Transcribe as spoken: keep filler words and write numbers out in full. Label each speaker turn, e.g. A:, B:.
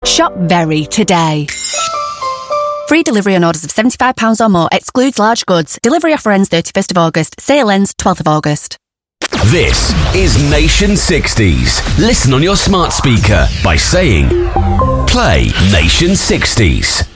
A: Shop Very today. Free delivery on orders of seventy-five pounds or more. Excludes large goods. Delivery offer ends thirty-first of August. Sale ends twelfth of August.
B: This is Nation sixties. Listen on your smart speaker by saying, play Nation sixties.